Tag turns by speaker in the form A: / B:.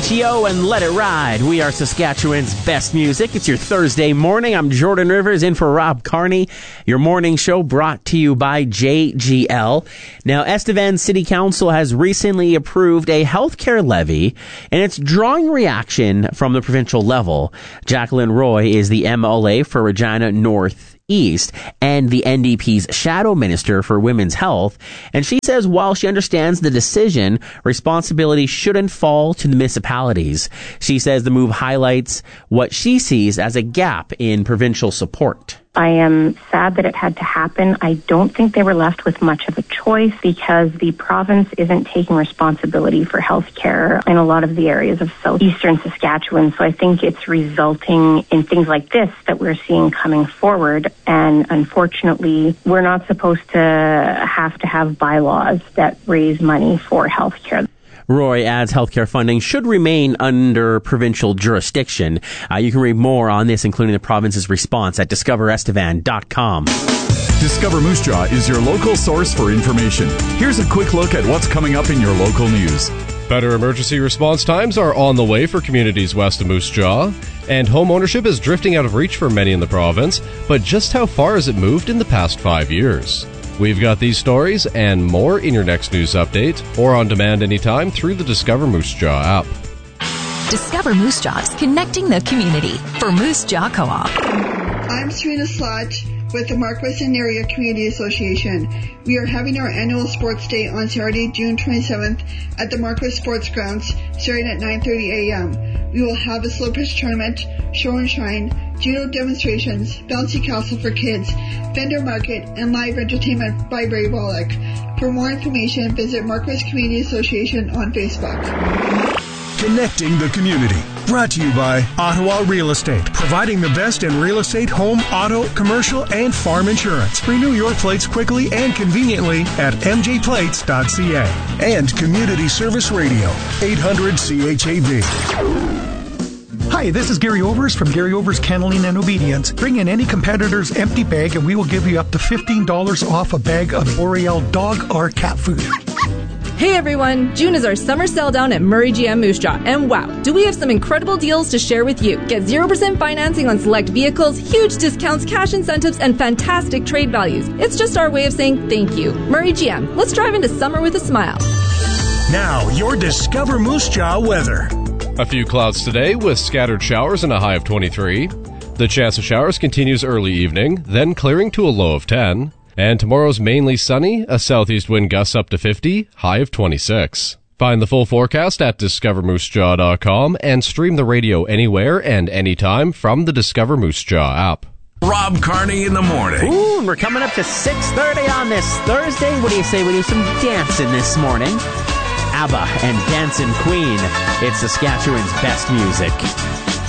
A: PTO and Let It Ride. We are Saskatchewan's best music. It's your Thursday morning. I'm Jordan Rivers in for Rob Carney. Your morning show brought to you by JGL. Now, Estevan City Council has recently approved a healthcare levy, and it's drawing reaction from the provincial level. Jacqueline Roy is the MLA for Regina North East and the NDP's shadow minister for women's health, and she says while she understands the decision, responsibility shouldn't fall to the municipalities. She says the move highlights what she sees as a gap in provincial support.
B: I am sad that it had to happen. I don't think they were left with much of a choice because the province isn't taking responsibility for healthcare in a lot of the areas of southeastern Saskatchewan. So I think it's resulting in things like this that we're seeing coming forward. And unfortunately, we're not supposed to have bylaws that raise money for healthcare.
A: Roy adds healthcare funding should remain under provincial jurisdiction. You can read more on this, including the province's response, at discoverestevan.com.
C: Discover Moose Jaw is your local source for information. Here's a quick look at what's coming up in your local news.
D: Better emergency response times are on the way for communities west of Moose Jaw, and home ownership is drifting out of reach for many in the province, but just how far has it moved in the past 5 years? We've got these stories and more in your next news update, or on demand anytime through the Discover Moose Jaw app.
E: Discover Moose Jaw is connecting the community for Moose Jaw Co-op.
F: I'm Serena Slot with the Marquess and Area Community Association. We are having our annual sports day on Saturday, June 27th at the Marquess Sports Grounds, starting at 9:30 a.m. We will have a slow pitch tournament, show and shine, judo demonstrations, bouncy castle for kids, vendor market, and live entertainment by Ray Wallach. For more information, visit Marquess Community Association on Facebook.
G: Connecting the community. Brought to you by Ottawa Real Estate, providing the best in real estate, home, auto, commercial, and farm insurance. Renew your plates quickly and conveniently at mjplates.ca. And Community Service Radio, 800 CHAV.
H: Hi, this is Gary Overs from Gary Overs Kenneling and Obedience. Bring in any competitor's empty bag and we will give you up to $15 off a bag of L'Oreal dog or cat food.
I: Hey everyone, June is our summer sell down at Murray GM Moose Jaw, and wow, do we have some incredible deals to share with you. Get 0% financing on select vehicles, huge discounts, cash incentives, and fantastic trade values. It's just our way of saying thank you. Murray GM, let's drive into summer with a smile.
G: Now, your Discover Moose Jaw weather.
D: A few clouds today with scattered showers and a high of 23. The chance of showers continues early evening, then clearing to a low of 10. And tomorrow's mainly sunny, a southeast wind gusts up to 50, high of 26. Find the full forecast at discovermoosejaw.com and stream the radio anywhere and anytime from the Discover Moose Jaw app.
C: Rob Carney in the morning.
A: Ooh, and we're coming up to 6:30 on this Thursday. What do you say we do some dancing this morning? ABBA and Dancing Queen. It's Saskatchewan's best music.